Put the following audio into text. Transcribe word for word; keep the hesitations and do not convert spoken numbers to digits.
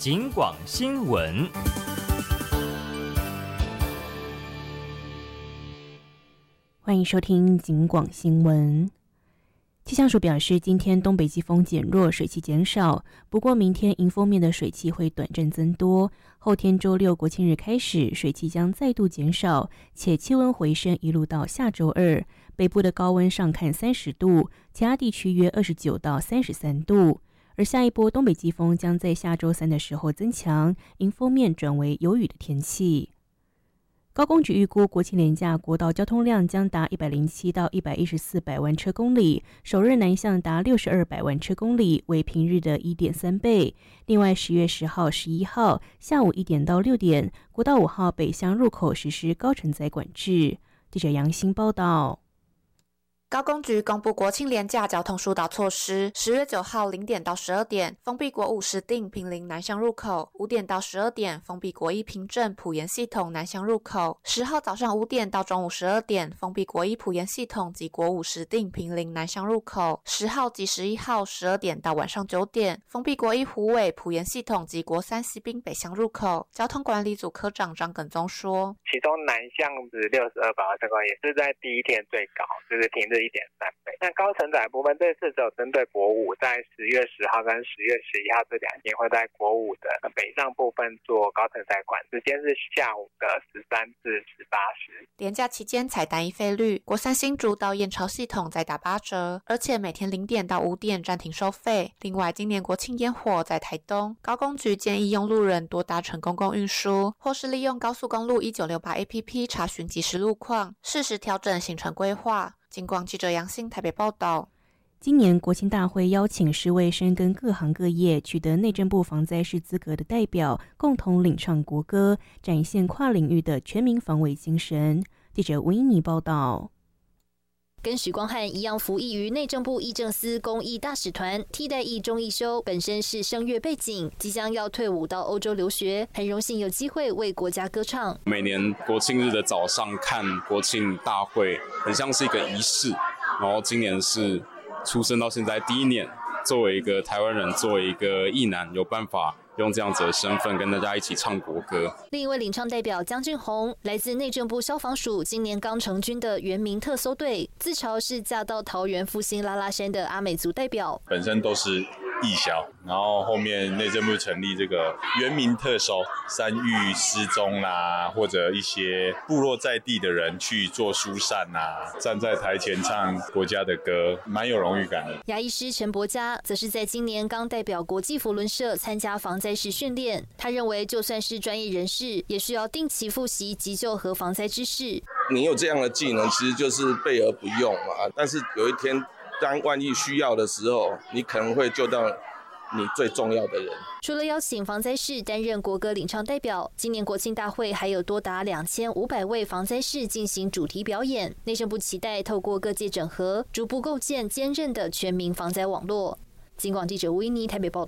警广新闻。 欢迎收听警广新闻。气象署表示，今天东北季风减弱，水汽减少。不过，明天迎风面的水汽会短暂增多。后天周六国庆日开始，水汽将再度减少，且气温回升，一路到下周二。北部的高温上看三十度，其他地区约二十九到三十三度。而下一波东北季风将在下周三的时候增强，迎风面转为有雨的天气。高工局预估国庆连假国道交通量将达一百零七到一百一十四百万车公里，首日南向达六十二百万车公里，为平日的 一点三倍。另外，十月十号、十一号下午一点到六点，国道五号北向入口实施高承载管制。记者杨欣报道。 高工局公布国庆连假交通疏导措施，十月九号零点到十二点封闭国五石碇坪林南向入口，五点到十二点封闭国一平镇埔盐系统南向入口，十号早上五点到中午十二点封闭国一埔盐系统及国五石碇坪林南向入口，十号及十一号十二点到晚上九点封闭国一虎尾埔盐系统及国三西滨北向入口。交通管理组科长张耿宗说， 其中南向是六十二百万车公里，也是在第一天最高，就是平日一点三倍。那高承载部分这次只有针对国五，在十月十号跟十月十一号这两天会在国五的北上部分做高承载管，时间是下午的十三至十八时。 连假期间采单一费率，国三新竹到燕巢系统再打八折，而且每天零点到五点暂停收费。另外，今年国庆烟火在台东，高工局建议用路人多搭乘公共运输，或是利用高速公路一九六八 A P P 查询即时路况，适时调整行程规划。警广记者杨欣台北报道。 今年国庆大会邀请十位深耕各行各业、取得内政部防灾士资格的代表，共同领唱国歌，展现跨领域的全民防卫精神。记者吴英妮报道。 跟许光汉一样服役于内政部议政司公益大使团，替代役钟义修本身是声乐背景，即将要退伍到欧洲留学，很荣幸有机会为国家歌唱。 每年国庆日的早上看国庆大会，很像是一个仪式，然后今年是出生到现在第一年，作为一个台湾人，作为一个役男，有办法用这样子的身份跟大家一起唱国歌。 另一位领唱代表江俊宏，来自内政部消防署今年刚成军的原民特搜队，自嘲是嫁到桃园复兴拉拉山的阿美族代表， 本身都是义消，然后后面内政部成立这个原民特搜，山域失踪啦，或者一些部落在地的人去做疏散啊，站在台前唱国家的歌，蛮有荣誉感的。 牙医师陈伯嘉则是在今年刚代表国际扶轮社参加防灾时训练，他认为就算是专业人士，也需要定期复习急救和防灾知识。 你有这样的技能，其实就是备而不用嘛。但是有一天，当万一需要的时候，你可能会救到你最重要的人。 除了邀请防灾士担任国歌领唱代表，今年国庆大会还有多达两千五百位防灾士进行主题表演。内政部期待透过各界整合，逐步构建坚韧的全民防灾网络。警广记者吴依妮台北报道。